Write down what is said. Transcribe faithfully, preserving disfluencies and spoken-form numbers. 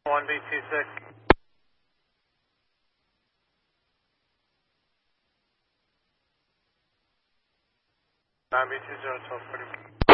one B two six. nine B two zero, twelve forty.